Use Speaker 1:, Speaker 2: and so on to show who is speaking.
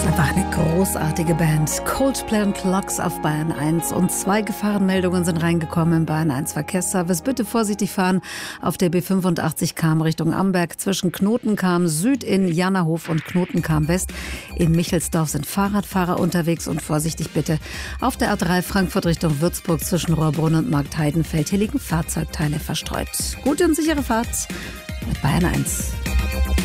Speaker 1: Einfach eine großartige Band. Coldplay und Clocks auf Bayern 1. Und 2 Gefahrenmeldungen sind reingekommen im Bayern 1 Verkehrsservice. Bitte vorsichtig fahren auf der B85 Cham Richtung Amberg. Zwischen Knotenkam Süd in Jannerhof und Knotenkam West in Michelsdorf sind Fahrradfahrer unterwegs. Und vorsichtig bitte auf der A3 Frankfurt Richtung Würzburg zwischen Rohrbrunn und Marktheidenfeld. Hier liegen Fahrzeugteile verstreut. Gute und sichere Fahrt mit Bayern 1.